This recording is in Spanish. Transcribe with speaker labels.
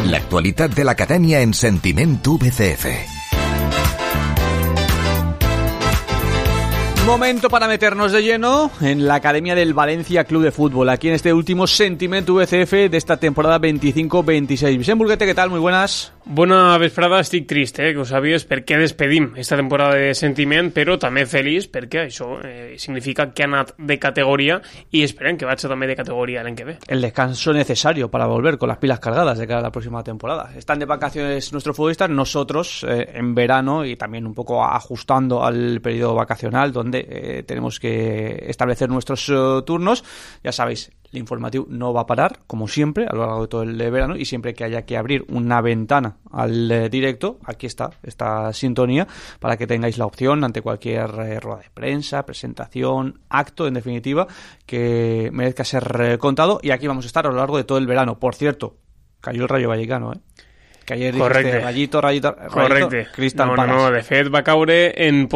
Speaker 1: L'actualitat de l'acadèmia en Sentiment VCF.
Speaker 2: Momento para meternos de lleno en la Academia del Valencia Club de Fútbol, aquí en este último Sentiment VCF de esta temporada 25-26. Vicent Burguete, ¿qué tal? Muy buenas.
Speaker 3: Bona vesprada, estic trist, que ho sàpies, perquè despedim esta temporada de Sentiment, però també feliç perquè això significa que ha anat de categoria i esperem que vagi també de categoria l'any que ve.
Speaker 2: El descanso necesario para volver con las pilas cargadas de cara a la próxima temporada. Están de vacaciones nuestros futbolistas, nosotros en verano y también un poco ajustando al periodo vacacional donde tenemos que establecer nuestros turnos. Ya sabéis, el informativo no va a parar, como siempre, a lo largo de todo el verano, y siempre que haya que abrir una ventana al directo, aquí está esta sintonía, para que tengáis la opción ante cualquier rueda de prensa, presentación, acto, en definitiva, que merezca ser contado, y aquí vamos a estar a lo largo de todo el verano. Por cierto, cayó el Rayo Vallecano, que ayer dijiste rayito,
Speaker 3: Correcte.
Speaker 2: Crystal Palace.
Speaker 3: No, de fet va caure en